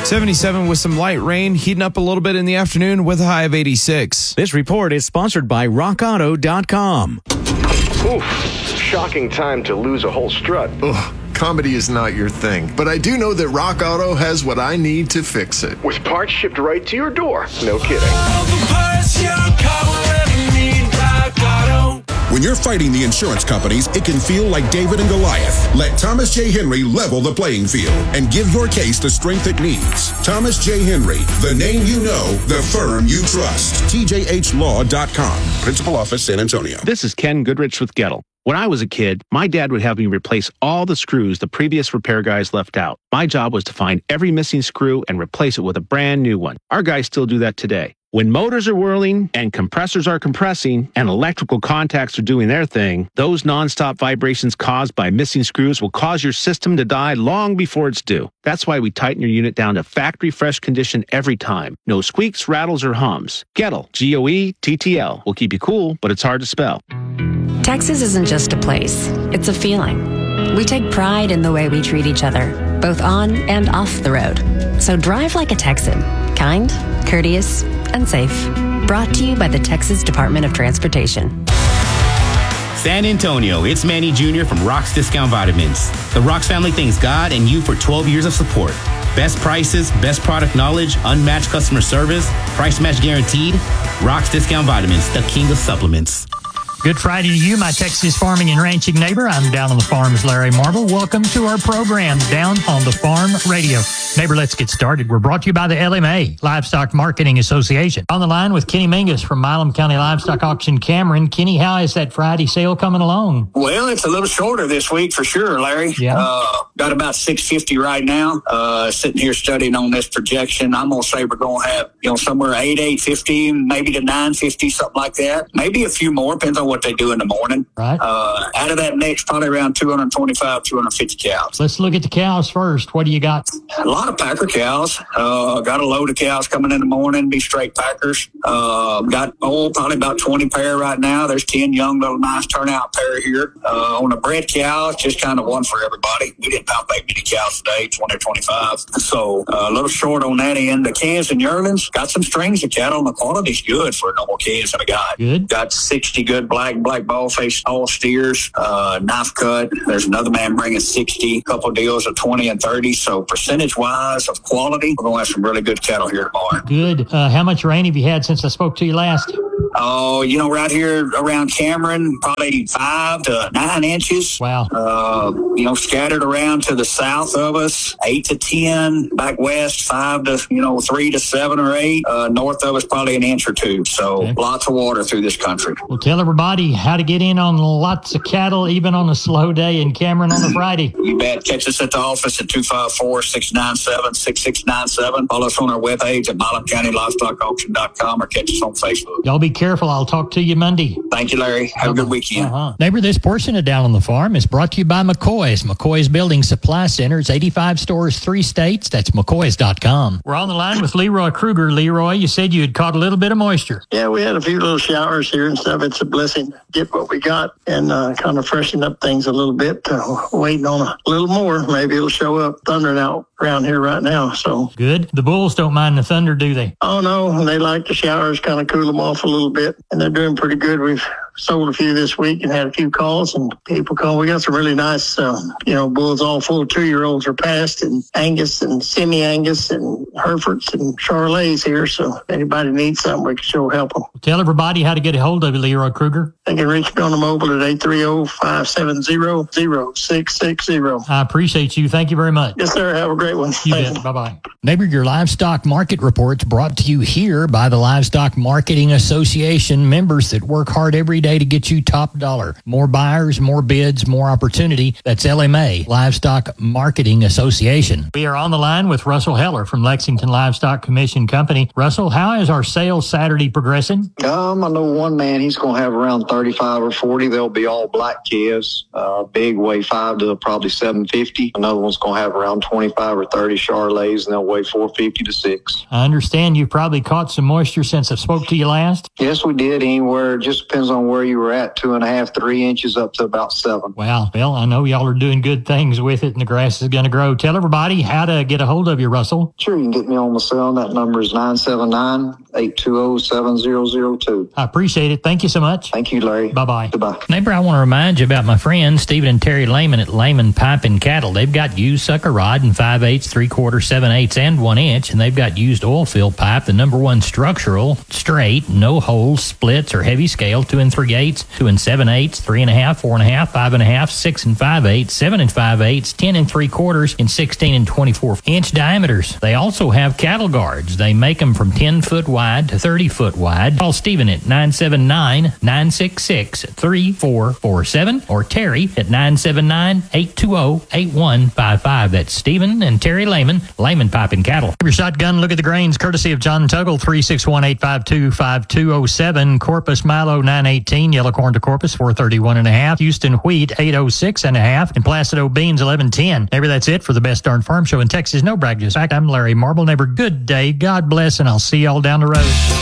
77 with some light rain, heating up a little bit in the afternoon with a high of 86. This report is sponsored by RockAuto.com. Oof, shocking time to lose a whole strut. Ugh, comedy is not your thing, but I do know that Rock Auto has what I need to fix it. With parts shipped right to your door. No kidding. When you're fighting the insurance companies, it can feel like David and Goliath. Let Thomas J. Henry level the playing field and give your case the strength it needs. Thomas J. Henry, the name you know, the firm you trust. TJHLaw.com. Principal Office, San Antonio. This is Ken Goodrich with Gettle. When I was a kid, my dad would have me replace all the screws the previous repair guys left out. My job was to find every missing screw and replace it with a brand new one. Our guys still do that today. When motors are whirling and compressors are compressing and electrical contacts are doing their thing, those nonstop vibrations caused by missing screws will cause your system to die long before it's due. That's why we tighten your unit down to factory fresh condition every time. No squeaks, rattles, or hums. Gettle, Goettl, will keep you cool, but it's hard to spell. Texas isn't just a place, it's a feeling. We take pride in the way we treat each other, both on and off the road. So drive like a Texan, kind, courteous, and safe. Brought to you by the Texas Department of Transportation. San Antonio, it's Manny Jr. from Rock's Discount Vitamins. The Rock's family thanks God and you for 12 years of support. Best prices, best product knowledge, unmatched customer service, price match guaranteed. Rock's Discount Vitamins, the king of supplements. Good Friday to you, my Texas farming and ranching neighbor. I'm Down on the Farm's Larry Marble. Welcome to our program, Down on the Farm Radio. Neighbor, let's get started. We're brought to you by the LMA, Livestock Marketing Association. On the line with Kenny Mingus from Milam County Livestock Auction, Cameron. Kenny, how is that Friday sale coming along? Well, it's a little shorter this week for sure, Larry. Yeah. Got about 650 right now. Sitting here studying on this projection. I'm going to say we're going to have, somewhere 850, maybe to 950, something like that. Maybe a few more, depends on what they do in the morning. Right. Out of that mix, probably around 225, 250 cows. Let's look at the cows first. What do you got? A lot of packer cows. Got a load of cows coming in the morning, be straight packers. Got probably about 20 pair right now. There's 10 young, little nice turnout pair here. On the bred cows, just kind of one for everybody. We didn't pound bake many cows today, 20 or 25. So a little short on that end. The calves and yearlings, got some strings of cattle, and the quality's good for a normal calves and a guy. Good. Got 60 good black ball face all steers, knife cut. There's another man bringing 60, a couple of deals of 20 and 30. So percentage wise of quality, we're going to have some really good cattle here tomorrow. Good. How much rain have you had since I spoke to you last? Oh, right here around Cameron, probably 5 to 9 inches. Wow. Scattered around to the south of us, 8 to 10. Back west, 5 to, 3 to 7 or 8. North of us, probably an inch or 2. So Lots of water through this country. Well, tell everybody how to get in on lots of cattle, even on a slow day in Cameron on a Friday. You bet. Catch us at the office at 254-697-6697. Follow us on our webpage at MilamCountyLivestockAuction.com or catch us on Facebook. Y'all be careful. I'll talk to you Monday. Thank you, Larry. Have a good weekend. Neighbor, this portion of Down on the Farm is brought to you by McCoy's. McCoy's Building Supply Centers, 85 stores, 3 states. That's McCoy's.com. We're on the line with Leroy Kruger. Leroy, you said you had caught a little bit of moisture. Yeah, we had a few little showers here and stuff. It's a blessing to get what we got and kind of freshen up things a little bit. Waiting on a little more. Maybe it'll show up thundering out around here right now. So good. The bulls don't mind the thunder, do they? Oh, no. They like the showers, kind of cool them off a little bit. And they're doing pretty good. We've sold a few this week and had a few calls, and people call. We got some really nice, bulls, all full 2-year-olds are passed, and Angus and semi-Angus and Herefords and Charolais here. So if anybody needs something, we can sure help them. Tell everybody how to get a hold of you, Leroy Kruger. They can reach me on the mobile at 830-570-0660. I appreciate you. Thank you very much. Yes, sir. Have a great one. You bet. Bye-bye. Neighbor, your livestock market report's brought to you here by the Livestock Marketing Association, members that work hard every day to get you top dollar. More buyers, more bids, more opportunity. That's LMA, Livestock Marketing Association. We are on the line with Russell Heller from Lexington Livestock Commission Company. Russell, how is our sales Saturday progressing? I know one man, he's going to have around 35 or 40. They'll be all black calves. Big weigh 5 to probably 750. Another one's going to have around 25 or 30 Charolais, and they'll weigh weigh 450 to 6. I understand you've probably caught some moisture since I spoke to you last. Yes, we did. Anywhere, just depends on where you were at, 2.5, 3 inches up to about 7. Wow. Well, I know y'all are doing good things with it, and the grass is going to grow. Tell everybody how to get a hold of you, Russell. Sure, you can get me on my cell. That number is 979-820-7002. I appreciate it. Thank you so much. Thank you, Larry. Bye-bye. Goodbye. Neighbor, I want to remind you about my friends, Stephen and Terry Lehman at Lehman Pipe and Cattle. They've got used sucker rod in 5/8, 3/4, 7/8, and 1 inch, and they've got used oil fill pipe, the #1 structural, straight, no holes, splits, or heavy scale, 2 3/8, 2 7/8, 3.5, 4.5, 5.5, 6 5/8, 7 5/8, 10 3/4, and 16 24 inch diameters. They also have cattle guards. They make them from 10 foot wide to 30 foot wide. Call Stephen at 979-966-3447 or Terry at 979-820-8155. That's Stephen and Terry Lehman, Lehman Pipe and Cattle. Your shotgun look at the grains courtesy of John Tuggle, 361-852-5207. Corpus Milo 918, yellow corn to Corpus 431.5, Houston wheat 806.5, and Placido beans 1110. Neighbor, that's it for the best darn farm show in Texas. No brag, just fact. I'm Larry Marble. Neighbor, good day, God bless, and I'll see y'all down the road.